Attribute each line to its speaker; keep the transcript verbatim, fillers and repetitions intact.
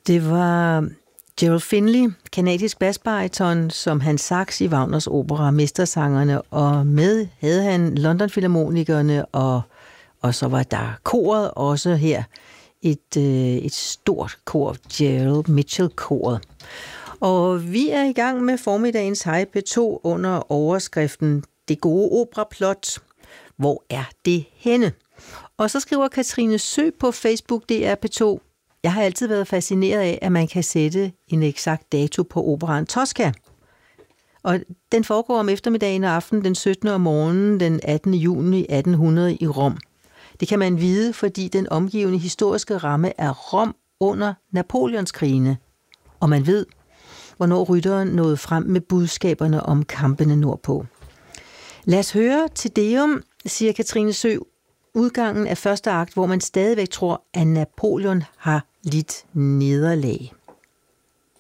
Speaker 1: Det var Gerald Finley, kanadisk basbariton, som han sax i Wagners opera Mestersangerne, og med havde han London Filharmonikerne, og, og så var der koret også her, et, øh, et stort kor, Gerald Mitchell-koret. Og vi er i gang med formiddagens Hej P to under overskriften Det gode operaplot. Hvor er det henne? Og så skriver Katrine Sø på Facebook, D R P to. Jeg har altid været fascineret af, at man kan sætte en eksakt dato på operaen Tosca. Og den foregår om eftermiddagen og aftenen den syttende om morgenen den attende juni atten hundrede i Rom. Det kan man vide, fordi den omgivende historiske ramme er Rom under Napoleonskrigene. Og man ved, hvornår rytteren nåede frem med budskaberne om kampene nordpå. Lad os høre til Deum, siger Katrine Sø, udgangen af første akt, hvor man stadigvæk tror, at Napoleon har lidt nederlag.